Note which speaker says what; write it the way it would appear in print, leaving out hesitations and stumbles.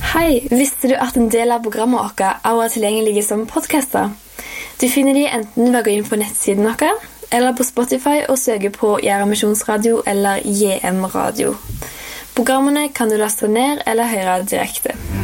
Speaker 1: Hei, visste du at en del av programmet vårt er tilgjengelige som podcaster? Du finner de enten ved å gå inn på nettsiden vår, eller på Spotify og søke på Gjæra Misjonsradio eller JM Radio. Programmene kan du laste ned eller høre direkte.